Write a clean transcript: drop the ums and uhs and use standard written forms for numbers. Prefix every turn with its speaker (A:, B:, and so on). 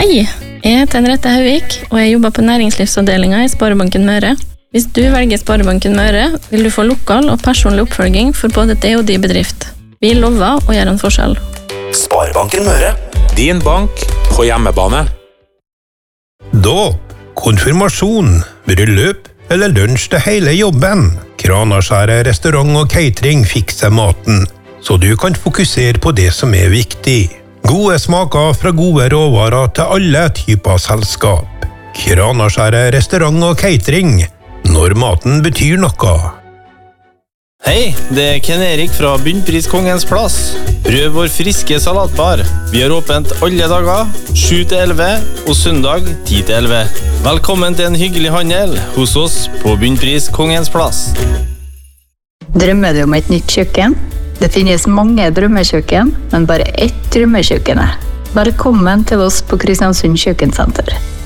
A: Hei, jeg heter Henriette Hauvik, og jeg jobber på næringslivsavdelingen i Sparebanken Møre. Hvis du velger Sparebanken Møre, vil du få lokal og personlig oppfølging for både det og din bedrift. Vi lover å gjøre en forskjell.
B: Sparebanken Møre.
C: Din bank på hjemmebane.
D: Dåp, konfirmasjon, bryllup eller lunsj til hele jobben. Kranaskjæret restaurant og catering fikser maten, så du kan fokusere på det som er viktig. Gode smaker fra gode råvarer til alle typer selskap. Kranaskjæret restaurant og catering, når maten betyr noe.
E: Hei, det er Ken Erik fra Bunnpris Kongens Plass. Prøv vår friske salatbar. Vi har åpent alle dager, 7-11 og søndag 10-11. Velkommen til en hyggelig handel hos oss på Bunnpris Kongens Plass.
F: Drømmer du om et nytt kjøkken? Det finnes mange drømmekjøkken, men bare ett drømmekjøkken. Velkommen til oss på Kristiansund Kjøkkensenter.